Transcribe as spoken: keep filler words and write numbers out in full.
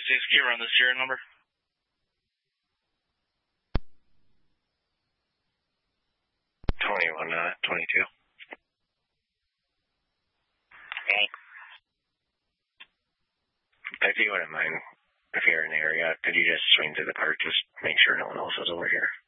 twenty-six, can you run the serial number? twenty-one, uh, twenty-two. Okay. If you wouldn't mind, if you're in the area, could you just swing to the park, just make sure no one else is over here?